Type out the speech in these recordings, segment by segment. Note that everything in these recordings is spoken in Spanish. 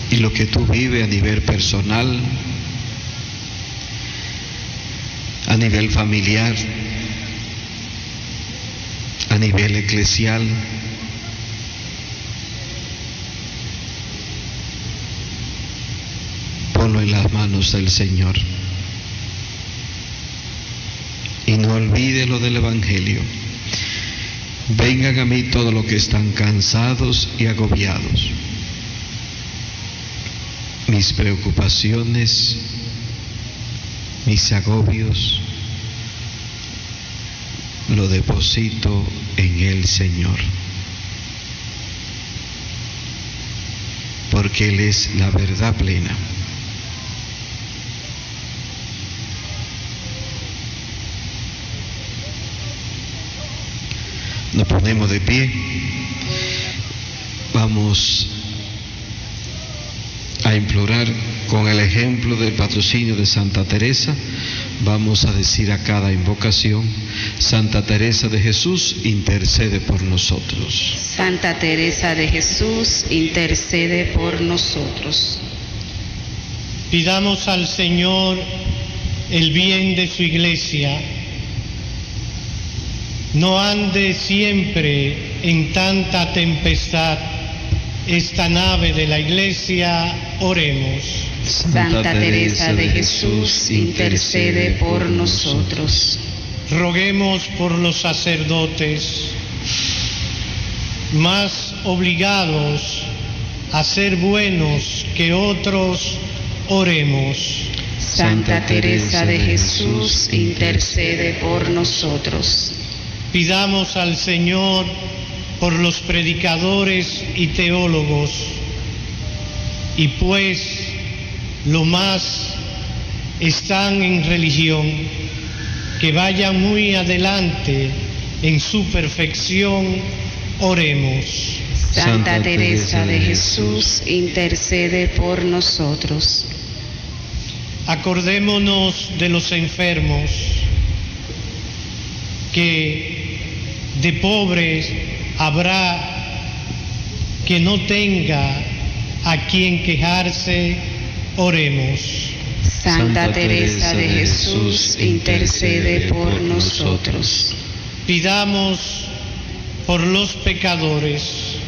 y lo que tú vives a nivel personal, a nivel familiar, a nivel eclesial. Ponlo en las manos del Señor. Y no olvide lo del Evangelio. Vengan a mí todos los que están cansados y agobiados. Mis preocupaciones, mis agobios, lo deposito en el Señor. Porque Él es la verdad plena. Nos ponemos de pie. Vamos a implorar con el ejemplo del patrocinio de Santa Teresa. Vamos a decir a cada invocación: Santa Teresa de Jesús, intercede por nosotros. Santa Teresa de Jesús, intercede por nosotros. Pidamos al Señor el bien de su Iglesia. No ande siempre en tanta tempestad esta nave de la Iglesia. Oremos. Santa Teresa de Jesús, intercede por nosotros. Roguemos por los sacerdotes más obligados a ser buenos que otros. Oremos. Santa Teresa de Jesús, intercede por nosotros. Pidamos al Señor por los predicadores y teólogos, y pues lo más están en religión, que vayan muy adelante en su perfección. Oremos. Santa Teresa de Jesús, intercede por nosotros. Acordémonos de los enfermos, que de pobres habrá que no tenga a quien quejarse. Oremos. Santa Teresa de Jesús, intercede por nosotros. Pidamos por los pecadores.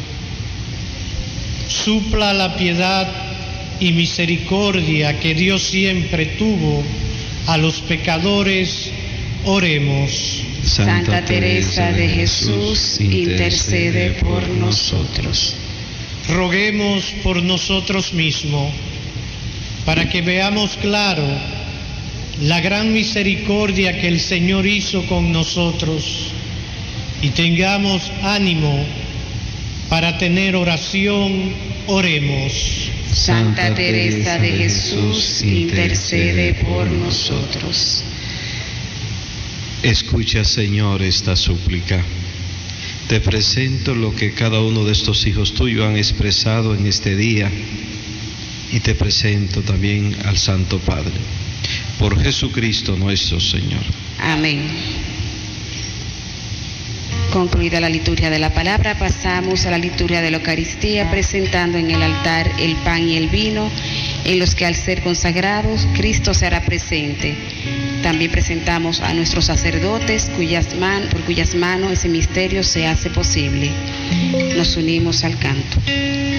Supla la piedad y misericordia que Dios siempre tuvo a los pecadores. Oremos. Santa Teresa de Jesús, intercede por nosotros. Roguemos por nosotros mismos, para que veamos claro la gran misericordia que el Señor hizo con nosotros y tengamos ánimo para tener oración. Oremos. Santa Teresa de Jesús, intercede por nosotros. Escucha, Señor, esta súplica. Te presento lo que cada uno de estos hijos tuyos han expresado en este día, y te presento también al Santo Padre. Por Jesucristo nuestro Señor. Amén. Concluida la liturgia de la palabra, pasamos a la liturgia de la Eucaristía, presentando en el altar el pan y el vino, en los que al ser consagrados, Cristo se hará presente. También presentamos a nuestros sacerdotes, por cuyas manos ese misterio se hace posible. Nos unimos al canto.